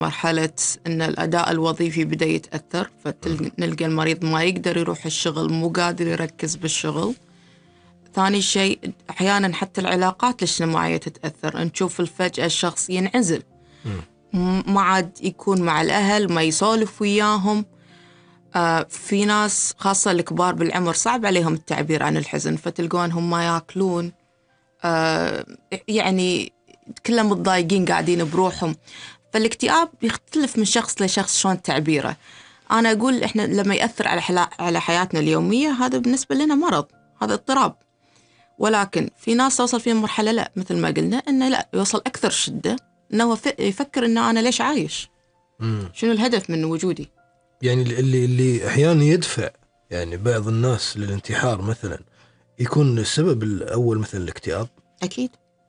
مرحلة أن الأداء الوظيفي بدأ يتأثر، فنلقى المريض ما يقدر يروح الشغل، مو قادر يركز بالشغل. ثاني شيء أحيانا حتى العلاقات الاجتماعية تتأثر، نشوف الفجأة الشخص ينعزل، ما عاد يكون مع الأهل، ما يسولف وياهم. في ناس خاصة الكبار بالعمر صعب عليهم التعبير عن الحزن، فتلقونهم ما يأكلون، يعني كلهم متضايقين قاعدين بروحهم. فالاكتئاب يختلف من شخص لشخص شلون تعبيره. أنا أقول إحنا لما يأثر على حياتنا اليومية هذا بالنسبة لنا مرض، هذا اضطراب. ولكن في ناس توصل فيهم مرحلة لا، مثل ما قلنا إنه لا، يوصل أكثر شدة، إنه يفكر إنه أنا ليش عايش، شنو الهدف من وجودي. يعني اللي أحيانا يدفع يعني بعض الناس للانتحار مثلا يكون السبب الأول مثل الاكتئاب. أكيد.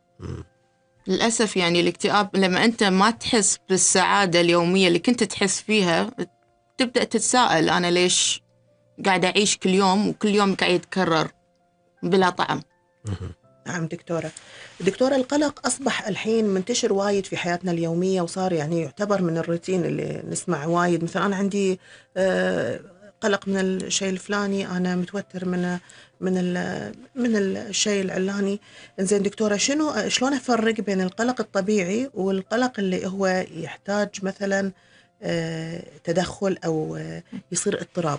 للأسف يعني الاكتئاب لما أنت ما تحس بالسعادة اليومية اللي كنت تحس فيها، تبدأ تتساءل أنا ليش قاعد أعيش كل يوم، وكل يوم قاعد يتكرر بلا طعم. نعم دكتورة القلق أصبح الحين منتشر وايد في حياتنا اليومية، وصار يعني يعتبر من الروتين اللي نسمع وايد. مثلا أنا عندي قلق من الشيء الفلاني، أنا متوتر من الشيء العلاني. إنزين دكتورة، شلون أفرق بين القلق الطبيعي والقلق اللي هو يحتاج مثلا تدخل أو يصير اضطراب؟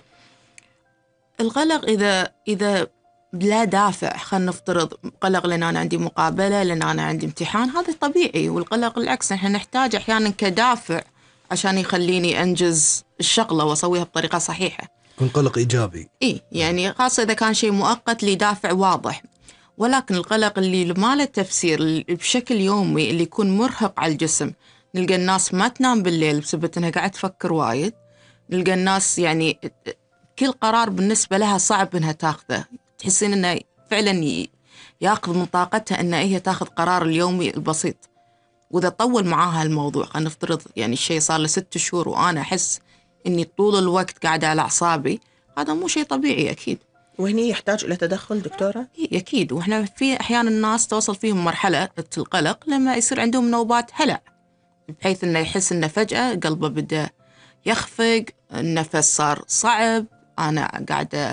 القلق إذا بلا دافع، خلينا نفترض قلق لأن أنا عندي مقابلة، لأن أنا عندي امتحان، هذا طبيعي. والقلق العكس، إحنا نحتاج أحيانا كدافع عشان يخليني أنجز الشغلة وأسويها بطريقة صحيحة. يكون قلق إيجابي. يعني خاصة إذا كان شيء مؤقت لدافع واضح. ولكن القلق اللي ما له تفسير، اللي بشكل يومي، اللي يكون مرهق على الجسم، نلقى الناس ما تنام بالليل بسبب أنها قاعد تفكر وايد. نلقى الناس يعني كل قرار بالنسبة لها صعب أنها تاخذه، تحسين أنه فعلا ياخذ من طاقتها أنها هي تاخذ قرار اليومي البسيط. وإذا طول معاها الموضوع، خلينا نفترض يعني الشيء صار له 6 شهور وأنا أحس أني طول الوقت قاعدة على أعصابي، هذا مو شيء طبيعي أكيد. وهني يحتاج إلى تدخل دكتورة؟ أكيد. وإحنا في أحيانا الناس توصل فيهم مرحلة القلق لما يصير عندهم نوبات هلع، بحيث أنه يحس أنه فجأة قلبه بدأ يخفق، النفس صار صعب، أنا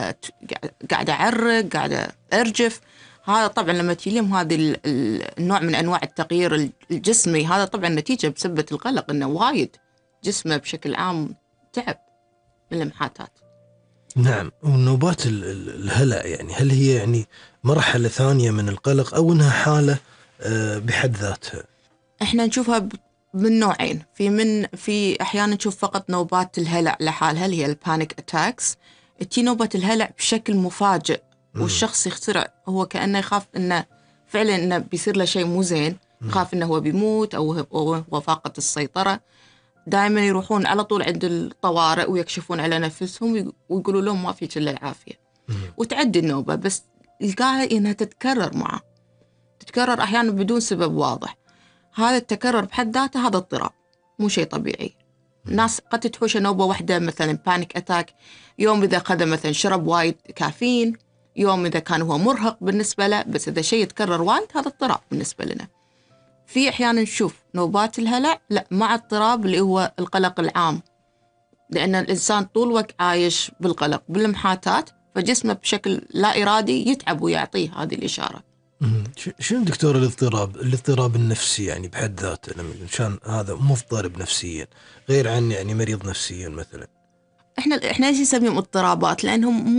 قاعدة أعرق، قاعدة أرجف. هذا طبعا لما تجيلهم هذه النوع من أنواع التغيير الجسمي، هذا طبعا نتيجة بسبب القلق، أنه وايد جسمه بشكل عام تعب من المحاتات. نعم. ونوبات الهلع يعني هل هي يعني مرحلة ثانية من القلق أو أنها حالة بحد ذاتها؟ إحنا نشوفها من نوعين. في أحيانا نشوف فقط نوبات الهلع لحالها، اللي هي البانيك أتاكس. تجي نوبة الهلع بشكل مفاجئ، والشخص يخترع، هو كأنه يخاف إنه فعلا إنه بيصير له شيء مو زين، يخاف إنه هو بيموت أو هو فاقد السيطرة. دائما يروحون على طول عند الطوارئ ويكشفون على نفسهم ويقولوا لهم ما فيك إلا العافية. وتعدي النوبة، بس القاعدة إنها تتكرر معه، تتكرر أحيانا بدون سبب واضح. هذا التكرر بحد ذاته هذا اضطراب، مو شيء طبيعي. الناس قد تحوش نوبة واحدة مثلا بانيك أتاك، يوم إذا أخذ مثلا شرب وايد كافيين، يوم إذا كان هو مرهق بالنسبة له، بس إذا شيء يتكرر وايد هذا اضطراب بالنسبة لنا. في أحيانا نشوف نوبات الهلع لا مع اضطراب اللي هو القلق العام، لأن الإنسان طول الوقت عايش بالقلق بالمحاتات، فجسمه بشكل لا إرادي يتعب ويعطيه هذه الإشارة. شنو دكتور الاضطراب النفسي يعني بحد ذاته، لما الإنسان هذا مضطرب نفسيا غير عن يعني مريض نفسيا مثلا؟ احنا ايش نسميهم اضطرابات؟ لانهم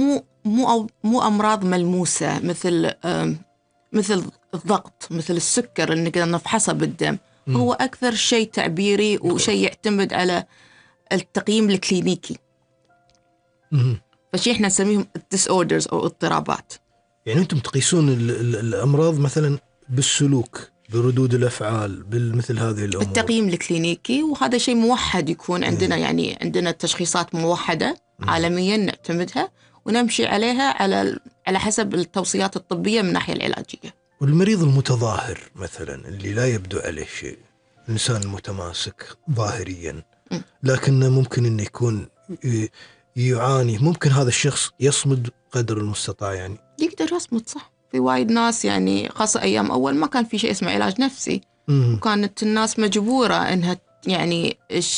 مو امراض ملموسه، مثل الضغط، مثل السكر اللي نقدر نفحصه بالدم. هو اكثر شيء تعبيري وشيء يعتمد على التقييم الكلينيكي. فشي احنا نسميهم disorders او اضطرابات. يعني انتم تقيسون الامراض مثلا بالسلوك، بردود الافعال، بالمثل هذه الامور؟ التقييم الكلينيكي، وهذا شيء موحد يكون عندنا. يعني عندنا تشخيصات موحده عالميا نعتمدها ونمشي عليها على حسب التوصيات الطبيه من الناحيه العلاجيه. والمريض المتظاهر مثلا اللي لا يبدو عليه شيء، الانسان المتماسك ظاهريا لكنه ممكن انه يكون يعاني، ممكن هذا الشخص يصمد قدر المستطاع؟ يعني يقدر يصمد، صح. في وايد ناس يعني خاصة أيام أول ما كان في شيء اسمه علاج نفسي، وكانت الناس مجبورة إنها يعني